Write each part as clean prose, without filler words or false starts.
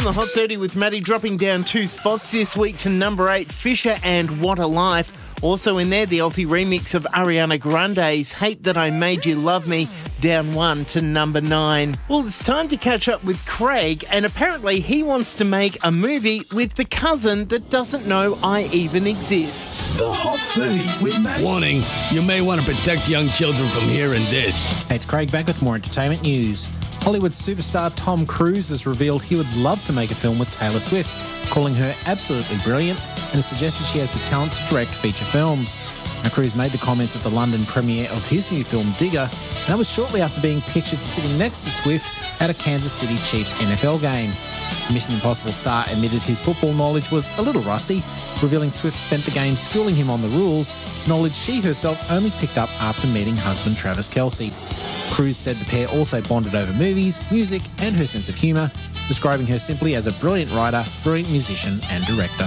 On the Hot 30 with Maddie, dropping down 2 spots this week to number 8, Fisher and What a Life. Also in there, the Alti remix of Ariana Grande's Hate That I Made You Love Me, down 1 to number 9. Well, it's time to catch up with Craig, and apparently he wants to make a movie with the cousin that doesn't know I even exist. The Hot 30 with Maddie. Warning, you may want to protect young children from hearing this. Hey, it's Craig back with more entertainment news. Hollywood superstar Tom Cruise has revealed he would love to make a film with Taylor Swift, calling her absolutely brilliant, and has suggested she has the talent to direct feature films. Now, Cruise made the comments at the London premiere of his new film Digger, and that was shortly after being pictured sitting next to Swift at a Kansas City Chiefs NFL game. Mission Impossible star admitted his football knowledge was a little rusty, revealing Swift spent the game schooling him on the rules, knowledge she herself only picked up after meeting husband Travis Kelce. Cruise said the pair also bonded over movies, music, and her sense of humour, describing her simply as a brilliant writer, brilliant musician, and director.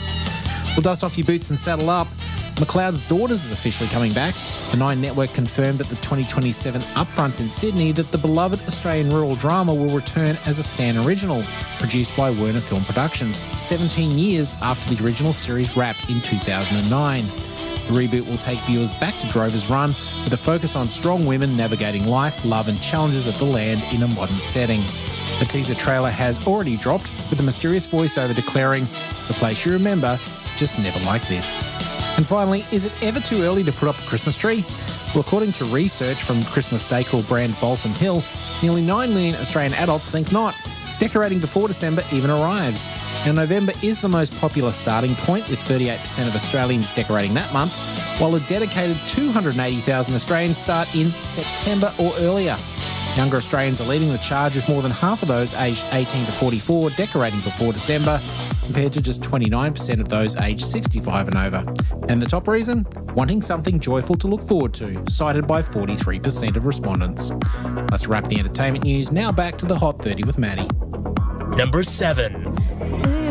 Well, dust off your boots and saddle up. McLeod's Daughters is officially coming back. The Nine Network confirmed at the 2027 Upfronts in Sydney that the beloved Australian rural drama will return as a Stan original, produced by Werner Film Productions, 17 years after the original series wrapped in 2009. The reboot will take viewers back to Drover's Run with a focus on strong women navigating life, love and challenges of the land in a modern setting. The teaser trailer has already dropped, with a mysterious voiceover declaring, "The place you remember, just never like this." And finally, is it ever too early to put up a Christmas tree? Well, according to research from Christmas decor brand Balsam Hill, nearly 9 million Australian adults think not. Decorating before December even arrives. Now, November is the most popular starting point, with 38% of Australians decorating that month, while a dedicated 280,000 Australians start in September or earlier. Younger Australians are leading the charge, with more than half of those aged 18 to 44 decorating before December, compared to just 29% of those aged 65 and over. And the top reason? Wanting something joyful to look forward to, cited by 43% of respondents. Let's wrap the entertainment news. Now back to the Hot 30 with Maddie. Number 7.